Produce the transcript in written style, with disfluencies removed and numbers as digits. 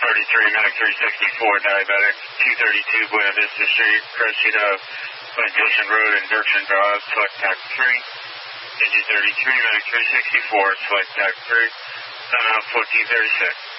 Medic 364, diabetic, 232 Buena Vista Street, crossing of Plantation Road and Berkshire Drive, select TAC 3. Engine 33, Medic 364, select TAC 3, 1436.